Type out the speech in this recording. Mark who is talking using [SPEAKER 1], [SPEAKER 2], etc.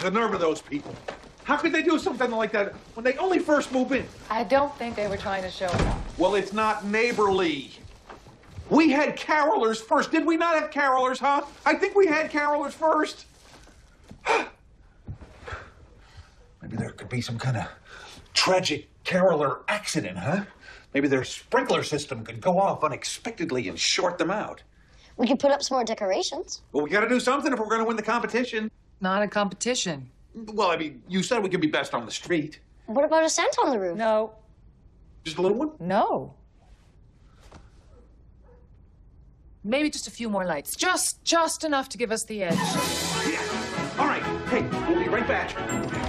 [SPEAKER 1] The nerve of those people. How could they do something like that when they only first move in?
[SPEAKER 2] I don't think they were trying to show off.
[SPEAKER 1] Well, it's not neighborly. We had carolers first. Did we not have carolers, huh? I think we had carolers first. Maybe there could be some kind of tragic caroler accident, huh? Maybe their sprinkler system could go off unexpectedly and short them out.
[SPEAKER 3] We could put up some more decorations.
[SPEAKER 1] Well, we got to do something if we're going to win the competition.
[SPEAKER 2] Not a competition.
[SPEAKER 1] Well, I mean, you said we could be best on the street.
[SPEAKER 3] What about a Santa on the roof?
[SPEAKER 2] No.
[SPEAKER 1] Just a little one?
[SPEAKER 2] No. Maybe just a few more lights. Just enough to give us the edge.
[SPEAKER 1] Yeah. All right. Hey, we'll be right back.